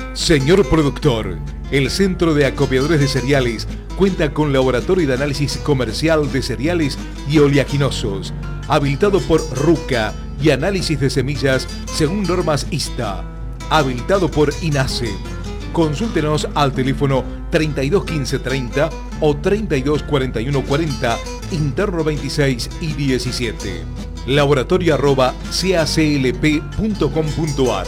Señor productor, el Centro de Acopiadores de Cereales cuenta con laboratorio de análisis comercial de cereales y oleaginosos, habilitado por RUCA y análisis de semillas según normas ISTA, habilitado por INASE. Consúltenos al teléfono 32 15 30 o 32 41 40, interno 26 y 17. laboratorio@caclp.com.ar.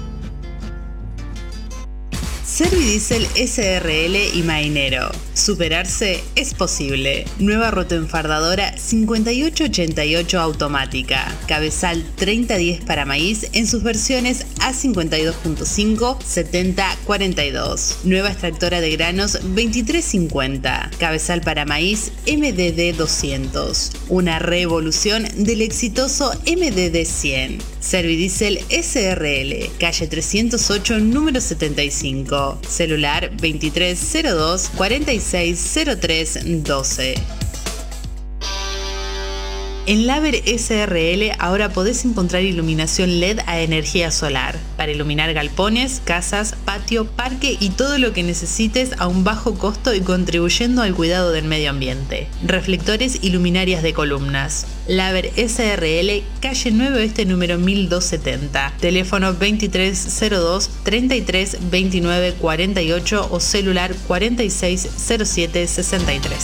Servidiesel SRL y Mainero. Superarse es posible. Nueva rotoenfardadora 5888 automática. Cabezal 3010 para maíz en sus versiones A52.5, 7042. Nueva extractora de granos 2350. Cabezal para maíz MDD 200. Una reevolución del exitoso MDD 100. Servidiesel SRL, calle 308, número 75. Celular 2302 460312. En Laber SRL ahora podés encontrar iluminación LED a energía solar para iluminar galpones, casas, patio, parque y todo lo que necesites a un bajo costo y contribuyendo al cuidado del medio ambiente. Reflectores y luminarias de columnas. Laber SRL, calle 9 Oeste número 1270. Teléfono 2302 33 29 48 o celular 4607 63.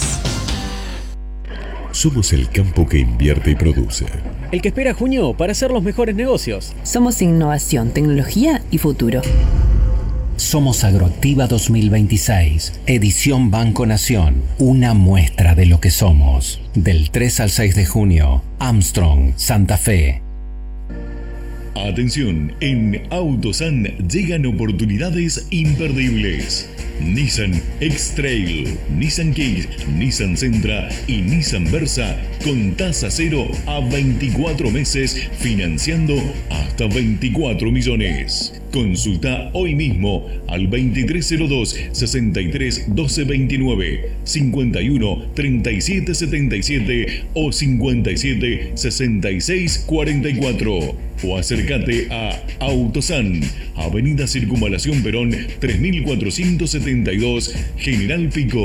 Somos el campo que invierte y produce. El que espera junio para hacer los mejores negocios. Somos innovación, tecnología y futuro. Somos Agroactiva 2026, edición Banco Nación. Una muestra de lo que somos. Del 3 al 6 de junio, Armstrong, Santa Fe. Atención, en Autosan llegan oportunidades imperdibles. Nissan X-Trail, Nissan Kicks, Nissan Sentra y Nissan Versa con tasa cero a 24 meses, financiando hasta 24 millones. Consulta hoy mismo al 2302 63 12 29, 51 37 77 o 57 66 44 o acércate a Autosan, Avenida Circunvalación Perón 3472, General Pico.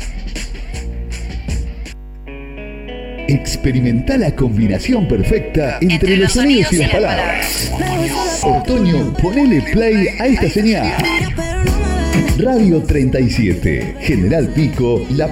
Experimenta la combinación perfecta entre los sonidos y las palabras. Otoño, ponele play a esta señal. Radio 37, General Pico, La